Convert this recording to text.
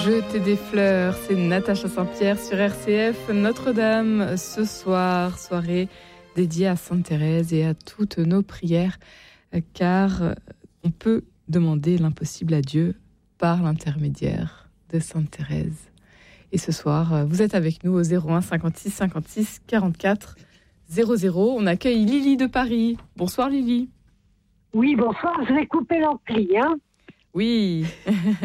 Jeter des fleurs, c'est Natacha Saint-Pierre sur RCF Notre-Dame. Ce soir, soirée dédiée à Sainte Thérèse et à toutes nos prières, car on peut demander l'impossible à Dieu par l'intermédiaire de Sainte Thérèse. Et ce soir, vous êtes avec nous au 01 56 56 44 00. On accueille Lily de Paris. Bonsoir Lily. Oui, bonsoir, je vais couper l'ampli, hein. Oui.